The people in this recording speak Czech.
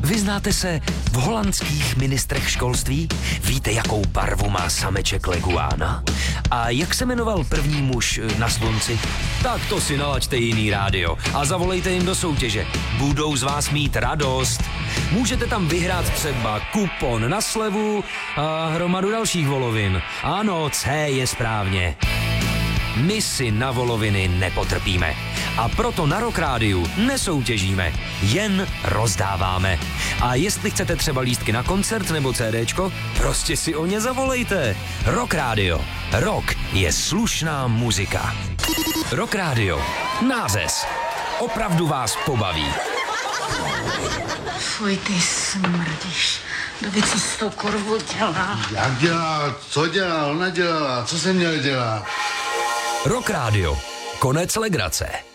Vyznáte se v holandských ministrech školství? Víte, jakou barvu má sameček leguána? A jak se jmenoval první muž na slunci? Tak to si nalaďte jiný rádio a zavolejte jim do soutěže. Budou z vás mít radost. Můžete tam vyhrát třeba kupon na slevu a hromadu dalších volovin. Ano, C je správně. My si na voloviny nepotrpíme. A proto na Rock Rádiu nesoutěžíme, jen rozdáváme. A jestli chcete třeba lístky na koncert nebo CDčko, prostě si o ně zavolejte. Rock Rádio. Rock je slušná muzika. Rock Rádio. Nářez. Opravdu vás pobaví. Fuj, ty smrdíš. Doby, co s tou korvou dělá? Jak dělá? Co dělá? Ona dělala. Co se měl dělat? Rock Rádio. Konec legrace.